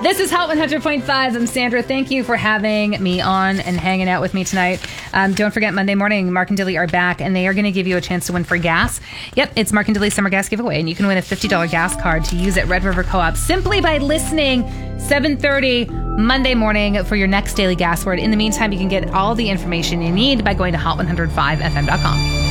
This is Hot 100.5. I'm Sandra. Thank you for having me on and hanging out with me tonight. Don't forget, Monday morning, Mark and Dilly are back, and they are going to give you a chance to win for gas. Yep, it's Mark and Dilly's Summer Gas Giveaway, and you can win a $50 gas card to use at Red River Co-op simply by listening 7:30 Monday morning for your next daily gas word. In the meantime, you can get all the information you need by going to hot105fm.com.